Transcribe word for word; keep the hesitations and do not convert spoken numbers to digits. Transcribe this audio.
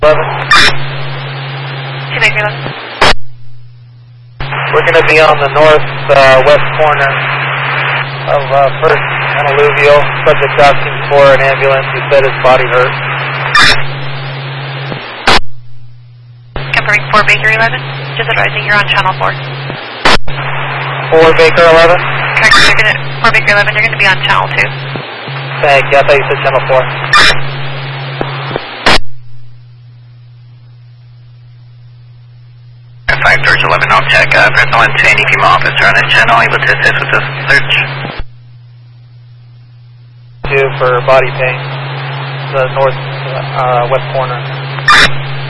eleven. two Baker eleven. We're going to be on the north uh, west corner of uh, First and Alluvial. Subject asking for an ambulance. He said his body hurt. Confirming four Baker eleven. Just advising you're on channel four. four Baker eleven? Correct, you're gonna, four Baker eleven, you're going to be on channel two. Thank you. I thought you said channel four. five George eleven, I'll check. Uh, Personal one to any female officer on this channel, able to assist with this search. Two for body pain, the north uh, west corner.